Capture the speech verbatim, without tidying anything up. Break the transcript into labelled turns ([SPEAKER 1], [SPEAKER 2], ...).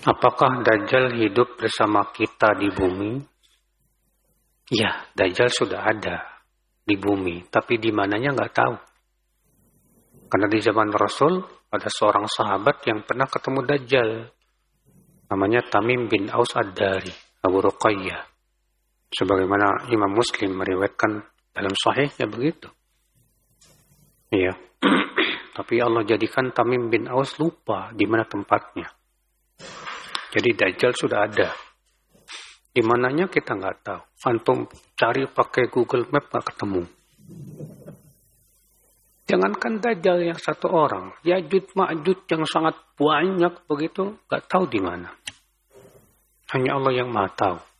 [SPEAKER 1] Apakah Dajjal hidup bersama kita di bumi? Ya, Dajjal sudah ada di bumi, tapi di mananya nggak tahu. Karena di zaman Rasul ada seorang sahabat yang pernah ketemu Dajjal, namanya Tamim bin Aus Ad-Dari, Abu Ruqayyah. Sebagaimana Imam Muslim meriwayatkan dalam sahihnya begitu. Iya. Tapi Allah jadikan Tamim bin Aus lupa di mana tempatnya. Jadi Dajjal sudah ada. Di mananya kita nggak tahu. Antum cari pakai Google Map nggak ketemu. Jangankan Dajjal yang satu orang, Ya'juj Ma'juj yang sangat banyak begitu, nggak tahu di mana. Hanya Allah yang Maha tahu.